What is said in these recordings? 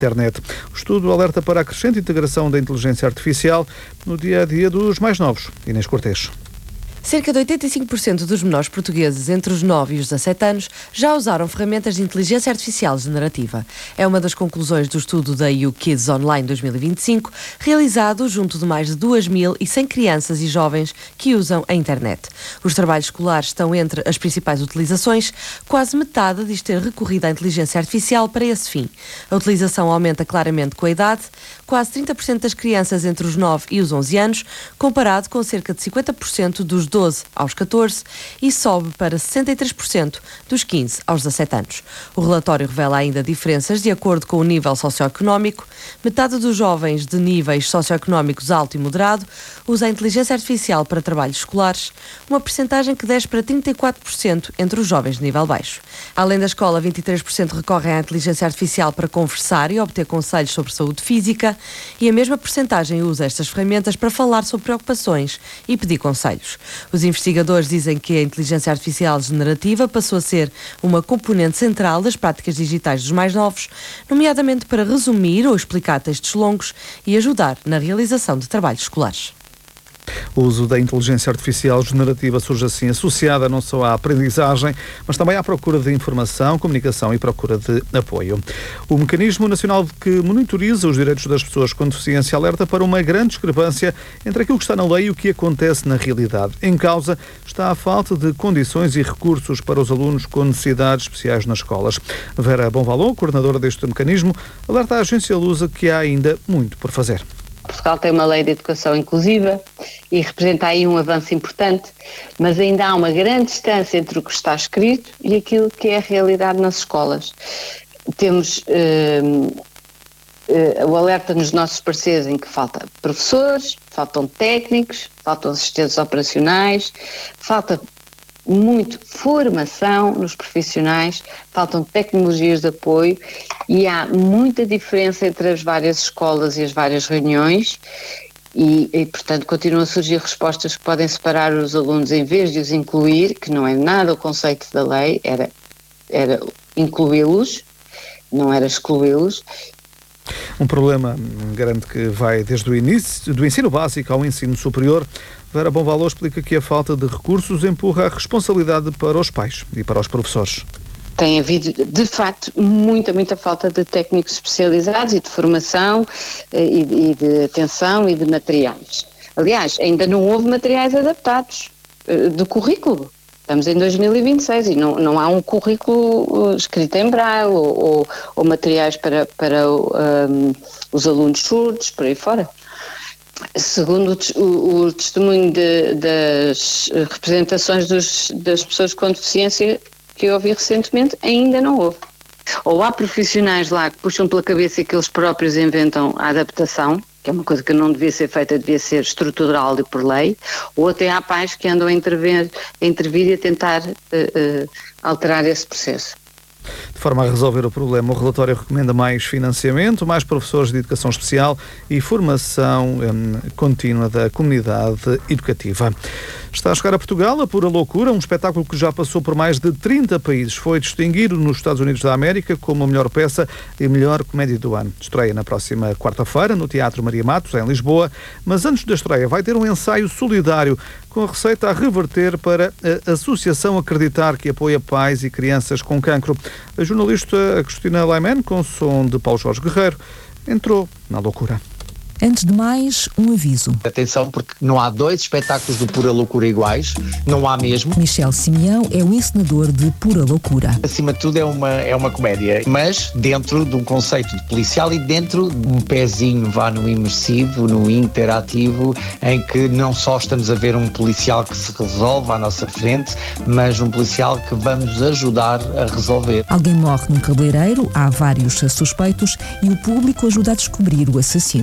internet. O estudo alerta para a crescente integração da inteligência artificial no dia-a-dia dos mais novos. Inês Cortês. Cerca de 85% dos menores portugueses entre os 9 e os 17 anos já usaram ferramentas de inteligência artificial generativa. É uma das conclusões do estudo da YouKids Online 2025, realizado junto de mais de 2.100 crianças e jovens que usam a internet. Os trabalhos escolares estão entre as principais utilizações. Quase metade diz ter recorrido à inteligência artificial para esse fim. A utilização aumenta claramente com a idade. Quase 30% das crianças entre os 9 e os 11 anos, comparado com cerca de 50% dos 12 aos 14 e sobe para 63% dos 15 aos 17 anos. O relatório revela ainda diferenças de acordo com o nível socioeconómico. Metade dos jovens de níveis socioeconómicos alto e moderado usa a inteligência artificial para trabalhos escolares, uma percentagem que desce para 34% entre os jovens de nível baixo. Além da escola, 23% recorrem à inteligência artificial para conversar e obter conselhos sobre saúde física e a mesma percentagem usa estas ferramentas para falar sobre preocupações e pedir conselhos. Os investigadores dizem que a inteligência artificial generativa passou a ser uma componente central das práticas digitais dos mais novos, nomeadamente para resumir ou explicar textos longos e ajudar na realização de trabalhos escolares. O uso da inteligência artificial generativa surge assim associada não só à aprendizagem, mas também à procura de informação, comunicação e procura de apoio. O Mecanismo Nacional que monitoriza os direitos das pessoas com deficiência alerta para uma grande discrepância entre aquilo que está na lei e o que acontece na realidade. Em causa está a falta de condições e recursos para os alunos com necessidades especiais nas escolas. Vera Bonvalon, coordenadora deste mecanismo, alerta à agência Lusa que há ainda muito por fazer. Portugal tem uma lei de educação inclusiva e representa aí um avanço importante, mas ainda há uma grande distância entre o que está escrito e aquilo que é a realidade nas escolas. Temos o alerta nos nossos pareceres em que falta professores, faltam técnicos, faltam assistentes operacionais, falta muito formação nos profissionais, faltam tecnologias de apoio e há muita diferença entre as várias escolas e as várias reuniões e portanto, continuam a surgir respostas que podem separar os alunos em vez de os incluir, que não é nada o conceito da lei, era incluí-los, não era excluí-los. Um problema grande que vai desde o início do ensino básico ao ensino superior. Vera Bonvalon explica que a falta de recursos empurra a responsabilidade para os pais e para os professores. Tem havido, de facto, muita falta de técnicos especializados e de formação e de atenção e de materiais. Aliás, ainda não houve materiais adaptados do currículo. Estamos em 2026 e não há um currículo escrito em braille ou materiais para os alunos surdos, por aí fora. Segundo o testemunho das representações das pessoas com deficiência que eu ouvi recentemente, ainda não houve. Ou há profissionais lá que puxam pela cabeça e que eles próprios inventam a adaptação, que é uma coisa que não devia ser feita, devia ser estrutural e por lei, ou até há pais que andam a intervir e a tentar alterar esse processo. De forma a resolver o problema, o relatório recomenda mais financiamento, mais professores de educação especial e formação contínua da comunidade educativa. Está a chegar a Portugal a Pura Loucura, um espetáculo que já passou por mais de 30 países. Foi distinguido nos Estados Unidos da América como a melhor peça e melhor comédia do ano. Estreia na próxima quarta-feira no Teatro Maria Matos, em Lisboa, mas antes da estreia vai ter um ensaio solidário com a receita a reverter para a Associação Acreditar, que apoia pais e crianças com cancro. A jornalista Cristina Laiman, com som de Paulo Jorge Guerreiro, entrou na loucura. Antes de mais, um aviso. Atenção, porque não há dois espetáculos de Pura Loucura iguais, não há mesmo. Michel Simeão é o encenador de Pura Loucura. Acima de tudo é uma comédia, mas dentro de um conceito de policial e dentro de um pezinho vá no imersivo, no interativo, em que não só estamos a ver um policial que se resolve à nossa frente, mas um policial que vamos ajudar a resolver. Alguém morre num cabeleireiro, há vários suspeitos e o público ajuda a descobrir o assassino. Muitas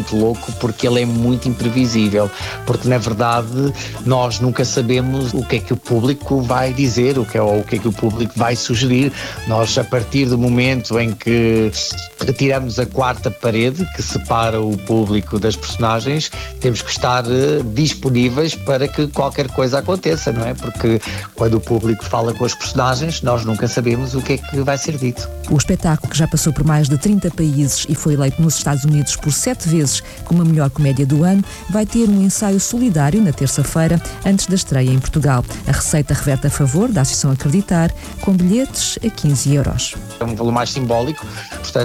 muito louco porque ele é muito imprevisível, porque na verdade nós nunca sabemos o que é que o público vai dizer, o que é que o público vai sugerir. Nós, a partir do momento em que retiramos a quarta parede que separa o público das personagens, temos que estar disponíveis para que qualquer coisa aconteça, não é? Porque quando o público fala com as personagens, nós nunca sabemos o que é que vai ser dito. O espetáculo, que já passou por mais de 30 países e foi eleito nos Estados Unidos por 7 vezes como a melhor comédia do ano, vai ter um ensaio solidário na terça-feira, antes da estreia em Portugal. A receita reverte a favor da Associação Acreditar, com bilhetes a 15 euros. É um valor mais simbólico, portanto,